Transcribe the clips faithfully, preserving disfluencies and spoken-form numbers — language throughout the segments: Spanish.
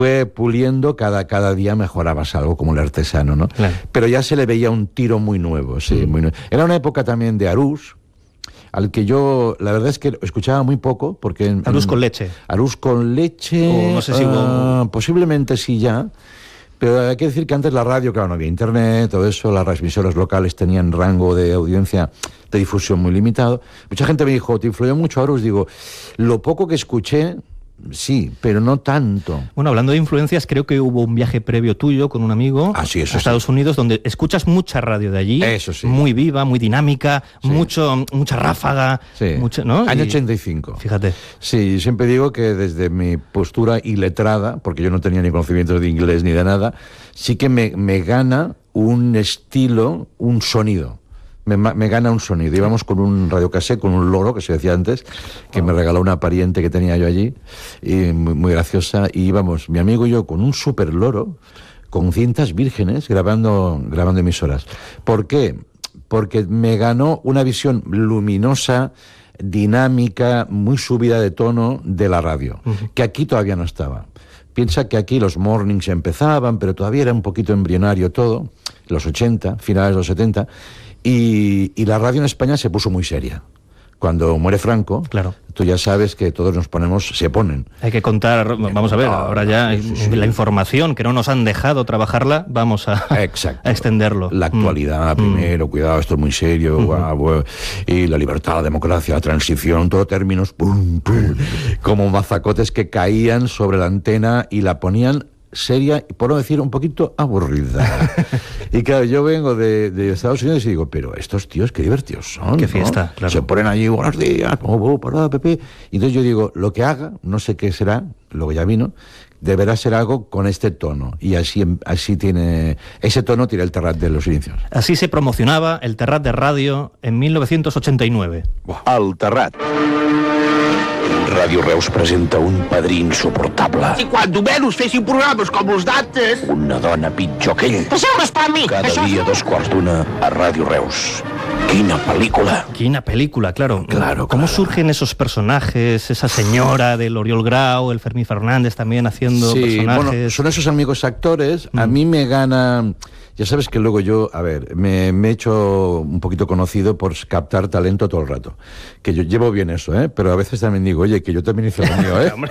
fue puliendo, cada, cada día mejorabas algo como el artesano, ¿no? Claro. Pero ya se le veía un tiro muy nuevo, sí, mm. muy nuevo. Era una época también de Arús, al que yo, la verdad es que escuchaba muy poco, porque... En, Arús con leche. Arús con leche... O no sé si... Uh, hubo... Posiblemente sí ya, pero hay que decir que antes la radio, claro, no había internet, todo eso, las emisoras locales tenían rango de audiencia de difusión muy limitado. Mucha gente me dijo, ¿te influyó mucho Arús? Digo, lo poco que escuché... Sí, pero no tanto. Bueno, hablando de influencias, creo que hubo un viaje previo tuyo con un amigo ah, sí, eso a Estados sí. Unidos, donde escuchas mucha radio de allí. Eso sí. Muy viva, muy dinámica, sí. mucho, mucha ráfaga. Sí. Mucho, ¿no? Año y... ochenta y cinco. Fíjate. Sí, siempre digo que desde mi postura iletrada, porque yo no tenía ni conocimientos de inglés ni de nada, sí que me, me gana un estilo, un sonido. Me, me gana un sonido. Íbamos con un radiocassette, con un loro, que se decía antes, que oh. me regaló una pariente que tenía yo allí, y muy, muy graciosa, y íbamos, mi amigo y yo, con un super loro, con cintas vírgenes, grabando, grabando emisoras. ¿Por qué? Porque me ganó una visión luminosa, dinámica, muy subida de tono de la radio, uh-huh. que aquí todavía no estaba. Piensa que aquí los mornings empezaban, pero todavía era un poquito embrionario todo, los ochenta, finales de los setenta, Y, y la radio en España se puso muy seria. Cuando muere Franco, claro. tú ya sabes que todos nos ponemos, se ponen. Hay que contar, vamos a ver, ahora ya sí, sí, sí. la información que no nos han dejado trabajarla, vamos a, a extenderlo. La actualidad, mm. primero, cuidado, esto es muy serio, mm. guau, guau, y la libertad, la democracia, la transición, todo términos, pum, pum, como mazacotes que caían sobre la antena y la ponían seria y por no decir un poquito aburrida. Y claro, yo vengo de, de Estados Unidos y digo, pero estos tíos qué divertidos son, qué ¿no? fiesta, claro. Se ponen allí, buenos días, oh, parada, Pepe. Y entonces yo digo, lo que haga, no sé qué será, luego ya vino, deberá ser algo con este tono. Y así, así tiene, ese tono tiene el Terrat de los inicios. Así se promocionaba el Terrat de radio en mil novecientos ochenta y nueve. El Terrat. Ràdio Reus presenta un padrí insuportable. Si quan menys fessin programes com els d'antes... Una dona pitjor que ell. Passeu un espai a mi! Cada Això dia, és... dos quarts d'una, a Ràdio Reus. ¡Quina película! ¡Quina película! Claro. Claro, ¿Cómo claro. surgen esos personajes? Esa señora del Oriol Grau, el Fermín Fernández también haciendo sí, personajes. Bueno, son esos amigos actores. Mm. A mí me gana... Ya sabes que luego yo, a ver, me, me he hecho un poquito conocido por captar talento todo el rato. Que yo llevo bien eso, ¿eh? Pero a veces también digo, oye, que yo también hice lo mío, ¿eh?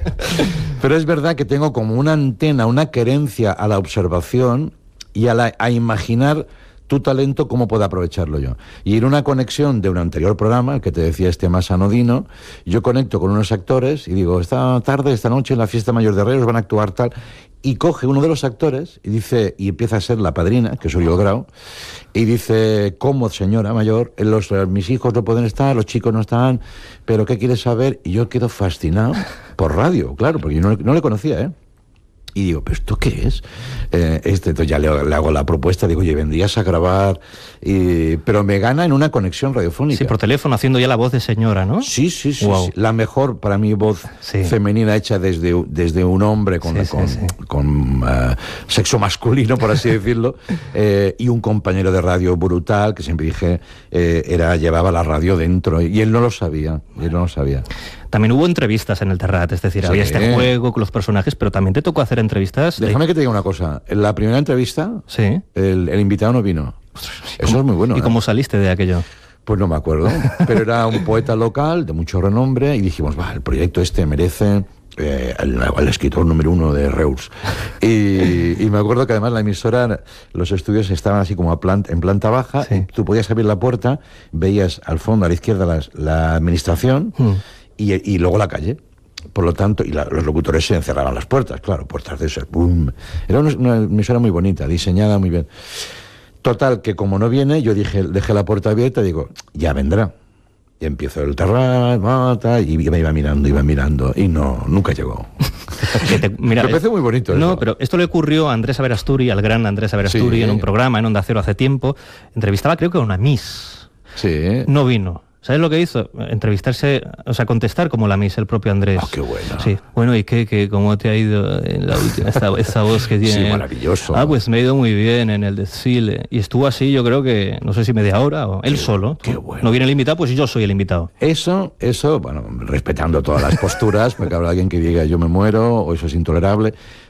Pero es verdad que tengo como una antena, una querencia a la observación y a, la, a imaginar tu talento, cómo puedo aprovecharlo yo. Y en una conexión de un anterior programa, el que te decía este más anodino, yo conecto con unos actores y digo, esta tarde, esta noche en la fiesta mayor de Reus van a actuar tal, y coge uno de los actores y dice, y empieza a ser la padrina, que es Oriol Grau, y dice, ¿cómo, señora mayor? Los, mis hijos no pueden estar, los chicos no están, pero ¿qué quieres saber? Y yo quedo fascinado por radio, claro, porque yo no, no le conocía, ¿eh? Y digo, ¿pero esto qué es? Eh, este, entonces ya le, le hago la propuesta, digo, oye, vendrías a grabar, y, pero me gana en una conexión radiofónica. Sí, por teléfono, haciendo ya la voz de señora, ¿no? Sí, sí, sí. Wow. sí. La mejor, para mí, voz sí. femenina hecha desde, desde un hombre con, sí, con, sí, sí. con uh, sexo masculino, por así decirlo, eh, y un compañero de radio brutal, que siempre dije, eh, era llevaba la radio dentro, y él no lo sabía, y él no lo sabía. También hubo entrevistas en el Terrat, es decir, sí. había este juego con los personajes, pero también te tocó hacer entrevistas. Déjame de... que te diga una cosa. En la primera entrevista, sí. el, el invitado no vino. Eso es muy bueno. ¿Y ¿eh? cómo saliste de aquello? Pues no me acuerdo, pero era un poeta local de mucho renombre y dijimos, va, el proyecto este merece eh, el, el escritor número uno de Reus. Y, y me acuerdo que además la emisora, los estudios estaban así como a planta, en planta baja, sí. y tú podías abrir la puerta, veías al fondo, a la izquierda, la, la administración, hmm. y, y luego la calle. Por lo tanto, y la, los locutores se encerraban las puertas, claro, puertas de esas, ¡pum! Era una, una emisora muy bonita, diseñada muy bien. Total, que como no viene, yo dije, dejé la puerta abierta y digo, ya vendrá. Y empiezo el Terrat, y me iba mirando, iba mirando, y no, nunca llegó. Te, mira, me parece muy bonito. No, eso. Pero esto le ocurrió a Andrés Averasturi, al gran Andrés Averasturi, sí. en un programa en Onda Cero hace tiempo. Entrevistaba, creo que a una Miss. Sí. No vino. ¿Sabes lo que hizo? Entrevistarse, o sea, contestar como la misa el propio Andrés. Oh, qué bueno. Sí. Bueno, ¿y qué, qué? ¿Cómo te ha ido en la última, esta, esta voz que tiene? Sí, maravilloso. Ah, pues me ha ido muy bien en el desfile. Y estuvo así, yo creo que, no sé si media hora o él qué, solo. Qué bueno. No viene el invitado, pues yo soy el invitado. Eso, eso, bueno, respetando todas las posturas, porque habrá alguien que diga yo me muero o eso es intolerable.